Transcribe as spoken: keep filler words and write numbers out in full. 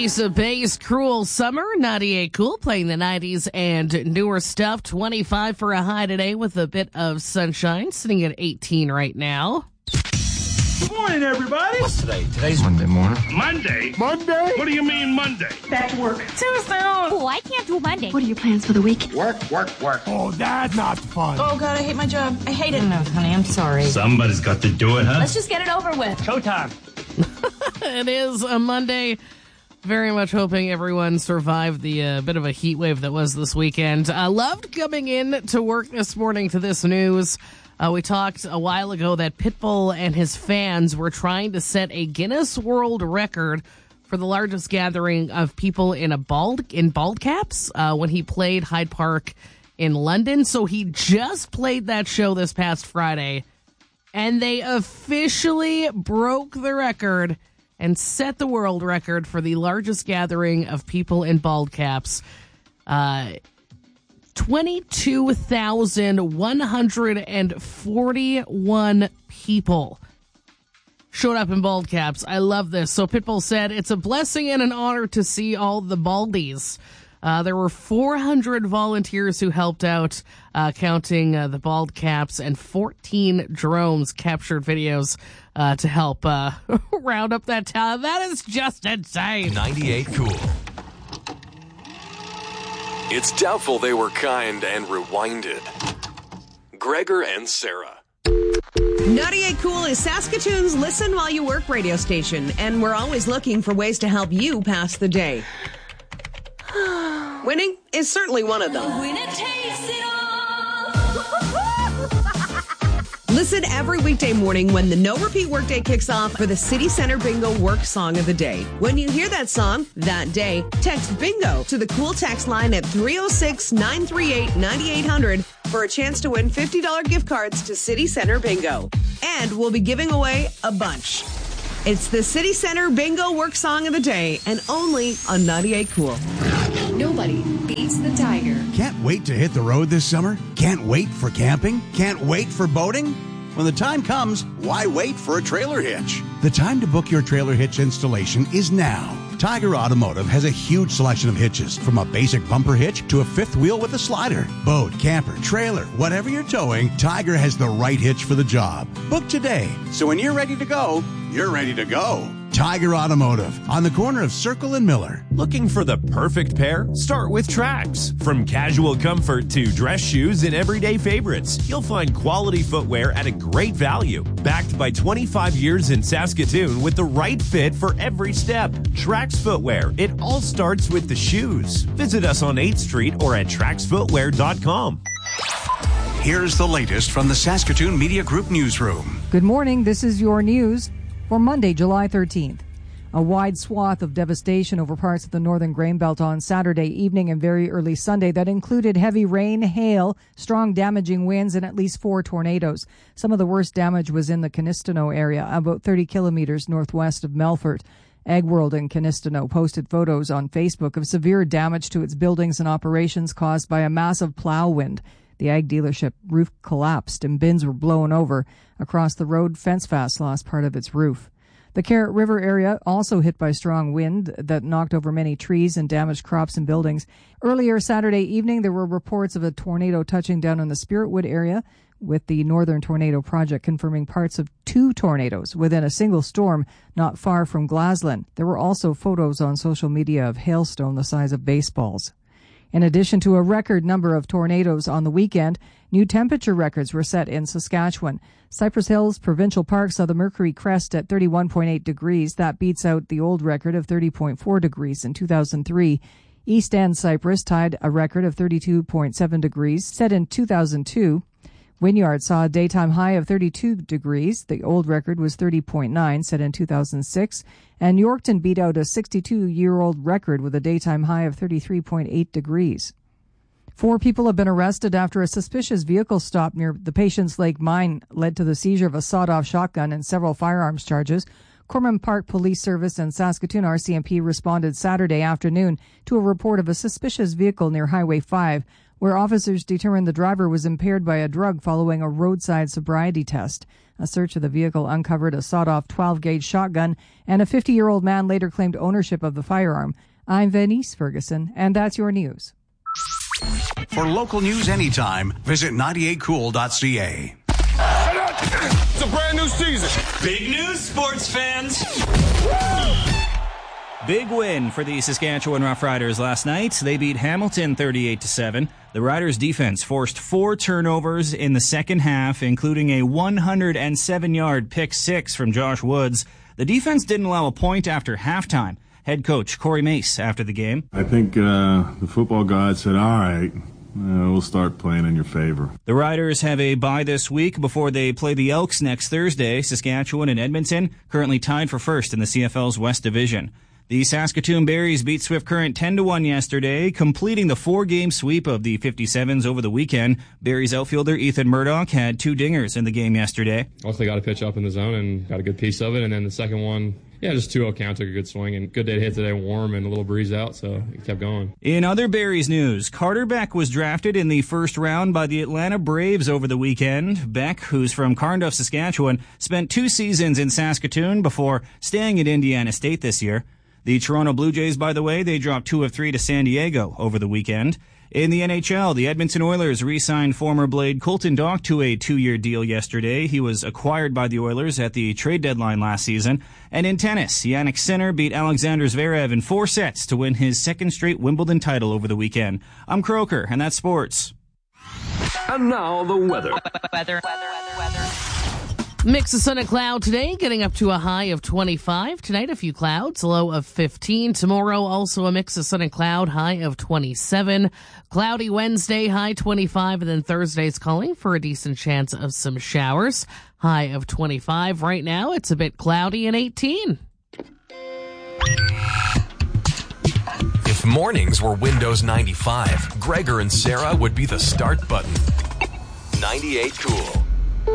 Ace-based Cruel Summer, ninety-eight Cool, playing the nineties and newer stuff. twenty-five for a high today with a bit of sunshine, sitting at eighteen right now. Good morning, everybody. What's today? Today's Monday morning. Monday? Monday? What do you mean Monday? Back to work. Too soon. Oh, I can't do Monday. What are your plans for the week? Work, work, work. Oh, that's not fun. Oh, God, I hate my job. I hate it. No, honey, I'm sorry. Somebody's got to do it, huh? Let's just get it over with. Showtime. It is a Monday. Very much hoping everyone survived the uh, bit of a heat wave that was this weekend. I loved coming in to work this morning to this news. Uh, we talked a while ago that Pitbull and his fans were trying to set a Guinness World Record for the largest gathering of people in a bald in bald caps uh, when he played Hyde Park in London. So he just played that show this past Friday, and they officially broke the record and set the world record for the largest gathering of people in bald caps. Uh, twenty-two thousand one hundred forty-one people showed up in bald caps. I love this. So Pitbull said, "It's a blessing and an honor to see all the baldies." Uh, there were four hundred volunteers who helped out, uh, counting uh, the bald caps, and fourteen drones captured videos uh, to help uh, round up that talent. That is just insane. ninety-eight Cool. It's doubtful they were kind and rewinded. Gregor and Sarah. ninety-eight Cool is Saskatoon's listen while you work radio station, and we're always looking for ways to help you pass the day. Winning is certainly one of them. Winner takes it all. Listen every weekday morning when the No Repeat Workday kicks off for the City Center Bingo Work Song of the Day. When you hear that song that day, text BINGO to the Cool text line at three oh six, nine three eight, nine eight hundred for a chance to win fifty dollars gift cards to City Center Bingo. And we'll be giving away a bunch. It's the City Center Bingo Work Song of the Day, and only on ninety-eight Cool. Nobody beats the Tiger. Can't wait to hit the road this summer? Can't wait for camping? Can't wait for boating? When the time comes, why wait for a trailer hitch? The time to book your trailer hitch installation is now. Tiger Automotive has a huge selection of hitches, from a basic bumper hitch to a fifth wheel with a slider. Boat, camper, trailer, whatever you're towing, Tiger has the right hitch for the job. Book today, so when you're ready to go, you're ready to go. Tiger Automotive, on the corner of Circle and Miller. Looking for the perfect pair? Start with Trax. From casual comfort to dress shoes and everyday favorites, you'll find quality footwear at a great value. Backed by twenty-five years in Saskatoon with the right fit for every step. Trax Footwear. It all starts with the shoes. Visit us on eighth Street or at trax footwear dot com. Here's the latest from the Saskatoon Media Group newsroom. Good morning. This is your news for Monday, July thirteenth. A wide swath of devastation over parts of the northern grain belt on Saturday evening and very early Sunday that included heavy rain, hail, strong damaging winds, and at least four tornadoes. Some of the worst damage was in the Canistano area, about thirty kilometers northwest of Melfort. Ag World in Canistano posted photos on Facebook of severe damage to its buildings and operations caused by a massive plow wind. The ag dealership roof collapsed and bins were blown over. Across the road, FenceFast lost part of its roof. The Carrot River area also hit by strong wind that knocked over many trees and damaged crops and buildings. Earlier Saturday evening, there were reports of a tornado touching down in the Spiritwood area, with the Northern Tornado Project confirming parts of two tornadoes within a single storm not far from Glasland. There were also photos on social media of hailstone the size of baseballs. In addition to a record number of tornadoes on the weekend, new temperature records were set in Saskatchewan. Cypress Hills Provincial Park saw the mercury crest at thirty-one point eight degrees. That beats out the old record of thirty point four degrees in two thousand three. East End Cypress tied a record of thirty-two point seven degrees set in two thousand two. Wynyard saw a daytime high of thirty-two degrees. The old record was thirty point nine, set in two thousand six. And Yorkton beat out a sixty-two-year-old record with a daytime high of thirty-three point eight degrees. Four people have been arrested after a suspicious vehicle stop near the Patience Lake mine led to the seizure of a sawed-off shotgun and several firearms charges. Corman Park Police Service and Saskatoon R C M P responded Saturday afternoon to a report of a suspicious vehicle near Highway five. where officers determined the driver was impaired by a drug following a roadside sobriety test. A search of the vehicle uncovered a sawed-off twelve-gauge shotgun, and a fifty-year-old man later claimed ownership of the firearm. I'm Venice Ferguson, and that's your news. For local news anytime, visit ninety-eight cool dot c a. It's a brand new season. Big news, sports fans. Big win for the Saskatchewan Roughriders last night. They beat Hamilton thirty-eight to seven. The Riders' defense forced four turnovers in the second half, including a one hundred seven yard pick six from Josh Woods. The defense didn't allow a point after halftime. Head coach Corey Mace after the game. I think uh, the football god said, all right, uh, we'll start playing in your favor. The Riders have a bye this week before they play the Elks next Thursday. Saskatchewan and Edmonton currently tied for first in the C F L's West Division. The Saskatoon Berries beat Swift Current ten to one yesterday, completing the four-game sweep of the fifty-sevens over the weekend. Berries outfielder Ethan Murdoch had two dingers in the game yesterday. Also, they got a pitch up in the zone and got a good piece of it, and then the second one, yeah, just two oh count, took a good swing, and good day to hit today, warm and a little breeze out, so it kept going. In other Berries news, Carter Beck was drafted in the first round by the Atlanta Braves over the weekend. Beck, who's from Carnduff, Saskatchewan, spent two seasons in Saskatoon before staying at Indiana State this year. The Toronto Blue Jays, by the way, they dropped two of three to San Diego over the weekend. In the N H L, the Edmonton Oilers re-signed former Blade Colton Dach to a two-year deal yesterday. He was acquired by the Oilers at the trade deadline last season. And in tennis, Jannik Sinner beat Alexander Zverev in four sets to win his second straight Wimbledon title over the weekend. I'm Croker, and that's sports. And now the weather. Weather, weather, weather, weather. Mix of sun and cloud today, getting up to a high of twenty-five. Tonight, a few clouds, low of fifteen. Tomorrow, also a mix of sun and cloud, high of twenty-seven. Cloudy Wednesday, high twenty-five. And then Thursday's calling for a decent chance of some showers, high of twenty-five. Right now, it's a bit cloudy and eighteen. If mornings were Windows ninety-five, Gregor and Sarah would be the start button. ninety-eight Cool.